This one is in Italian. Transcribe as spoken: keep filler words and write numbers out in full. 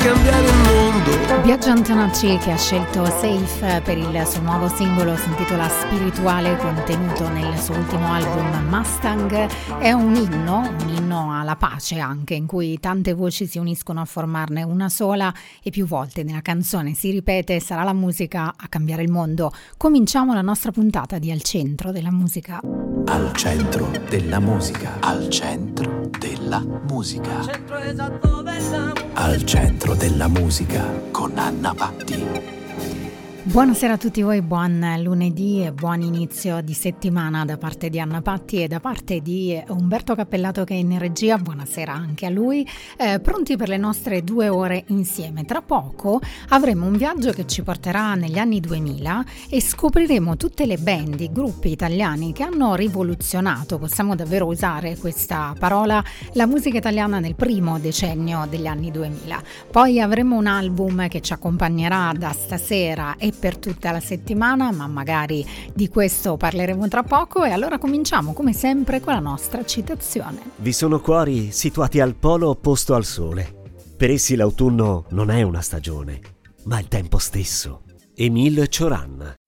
cambiare il mondo. Biagio Antonacci, che ha scelto Safe per il suo nuovo singolo, si intitola Spirituale, contenuto nel suo ultimo album Mustang. È un inno, un inno alla pace anche, in cui tante voci si uniscono a formarne una sola e più volte nella canzone si ripete: sarà la musica a cambiare il mondo. Cominciamo la nostra puntata di Al Centro della Musica. Al centro della musica, al centro della musica, al centro della musica con Anna Patti. Buonasera a tutti voi, buon lunedì e buon inizio di settimana da parte di Anna Patti e da parte di Umberto Cappellato, che è in regia. Buonasera anche a lui, eh, pronti per le nostre due ore insieme. Tra poco avremo un viaggio che ci porterà negli anni duemila e scopriremo tutte le band, i gruppi italiani che hanno rivoluzionato, possiamo davvero usare questa parola, la musica italiana nel primo decennio degli anni duemila. Poi avremo un album che ci accompagnerà da stasera e per tutta la settimana, ma magari di questo parleremo tra poco. E allora cominciamo come sempre con la nostra citazione. Vi sono cuori situati al polo opposto al sole. Per essi l'autunno non è una stagione, ma il tempo stesso. Émile Cioran.